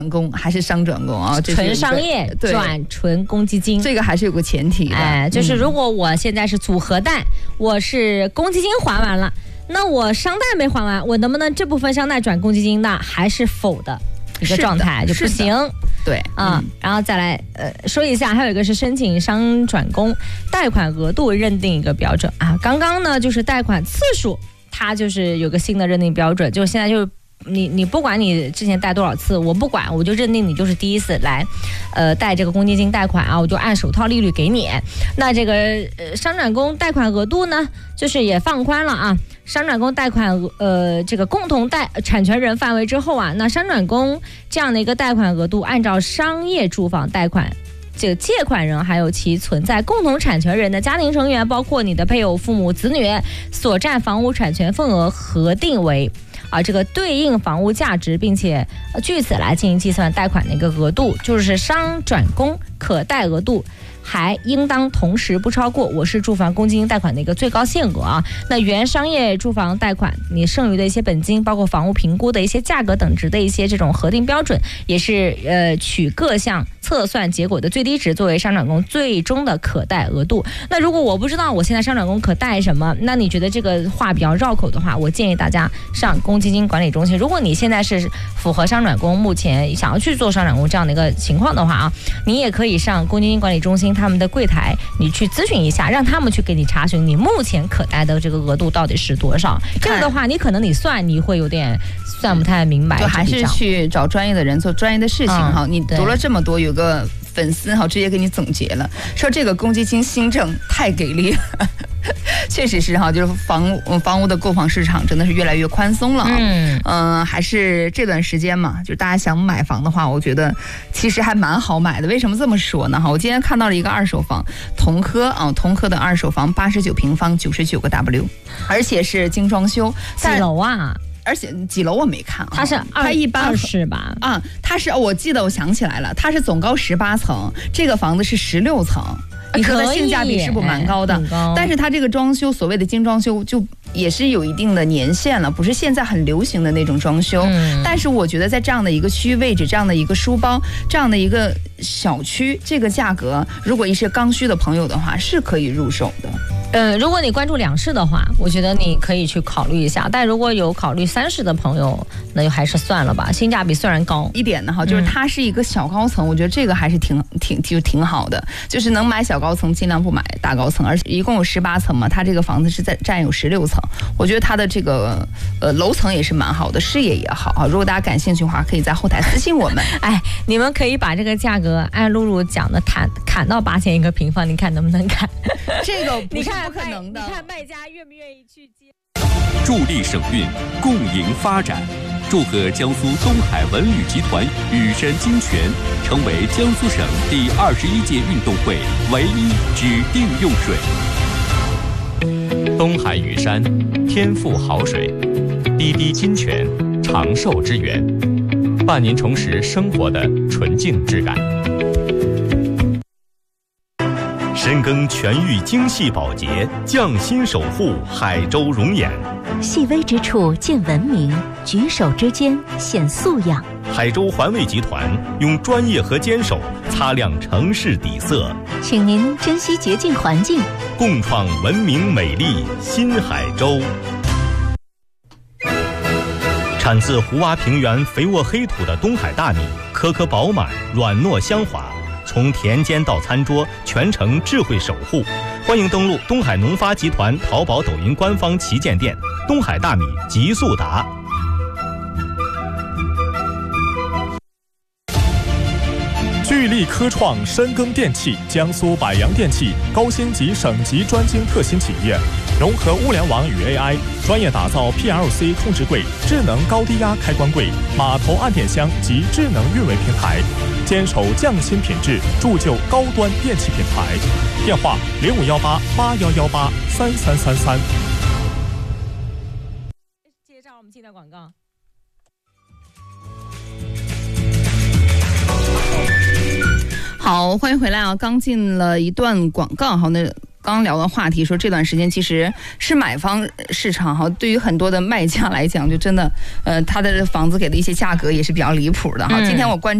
公还是商转公啊？ 纯商业转纯公积金， 这个还是有个前提的。 就是如果我现在是组合贷，我是公积金还完了，那我商贷没还完，我能不能这部分商贷转公积金呢？还是否的一个状态就不行。 对然后再来说一下，还有一个是申请商转公贷款额度认定一个标准啊。刚刚呢就是贷款次数，它就是有个新的认定标准，就现在就是你不管你之前贷多少次，我不管，我就认定你就是第一次来贷这个公积金贷款啊，我就按首套利率给你。那这个商转公贷款额度呢，就是也放宽了啊。商转公贷款这个共同产权人范围之后啊，那商转公这样的一个贷款额度，按照商业住房贷款这个借款人还有其存在共同产权人的家庭成员，包括你的配偶、父母、子女所占房屋产权份额核定为这个对应房屋价值，并且据此来进行计算贷款的一个额度，就是商转公可贷额度还应当同时不超过我市住房公积金贷款的一个最高限额啊。那原商业住房贷款你剩余的一些本金，包括房屋评估的一些价格等值的一些这种核定标准，也是取各项测算结果的最低值作为商转公最终的可贷额度。那如果我不知道我现在商转公可贷什么，那你觉得这个话比较绕口的话，我建议大家上公积金管理中心。如果你现在是符合商转公目前想要去做商转公这样的一个情况的话啊，你也可以上公积金管理中心他们的柜台，你去咨询一下，让他们去给你查询你目前可贷的这个额度到底是多少。这个的话你可能你会有点算不太明白， 就还是去找专业的人做专业的事情哈。你读了这么多，有个粉丝直接给你总结了，说这个公积金新政太给力了。确实是就是房屋的购房市场真的是越来越宽松了还是这段时间嘛，就是大家想买房的话，我觉得其实还蛮好买的。为什么这么说呢？我今天看到了一个二手房，同科的二手房89平方，99个 W， 而且是精装修。 几楼啊？ 而且几楼我没看它是它一般 20吧？ 它是我记得我想起来了，它是总高18层，这个房子是16层。你说的性价比是不蛮高的？但是它这个装修，所谓的精装修，就也是有一定的年限了，不是现在很流行的那种装修。但是我觉得在这样的一个区域位置，这样的一个书包，这样的一个小区，这个价格，如果一些刚需的朋友的话，是可以入手的。 如果你关注2室的话，我觉得你可以去考虑一下。但如果有考虑3室的朋友，那就还是算了吧。性价比虽然高一点的就是它是一个小高层，我觉得这个还是挺好的。就是能买小高层，尽量不买大高层。而且一共有18层嘛，它这个房子是占有16层。我觉得它的这个楼层也是蛮好的，视野也好。如果大家感兴趣的话，可以在后台私信我们。 你们可以把这个价格按露露讲的砍到8000一个平方，你看能不能砍？ 这个不是不可能的。 你看卖家愿不愿意去接？ 助力省运，共赢发展。祝贺江苏东海文旅集团羽山金泉成为江苏省第21届运动会唯一指定用水。 东海羽山天赋好水，滴滴金泉长寿之源，伴您重拾生活的纯净质感。 深耕全域精细保洁，匠心守护海州容颜。 细微之处见文明，举手之间显素养。 海州环卫集团用专业和坚守擦亮城市底色， 请您珍惜洁净环境， 共创文明美丽新海州。产自湖洼平原肥沃黑土的东海大米，颗颗饱满，软糯香滑。从田间到餐桌，全程智慧守护。欢迎登录东海农发集团淘宝、抖音官方旗舰店“东海大米极速达”。 聚力科创深耕电器，江苏百洋电器高星级省级专精特新企业，融合物联网与 AI， 专业打造 PLC 控制柜、智能高低压开关柜、码头按电箱及智能运维平台，坚守匠心品质，铸就高端电器品牌。电话051881183333。 接着我们进的广告。 好，欢迎回来啊！刚进了一段广告，那刚聊的话题说，这段时间其实是买方市场哈，对于很多的卖家来讲，就真的他的房子给的一些价格也是比较离谱的哈。今天我关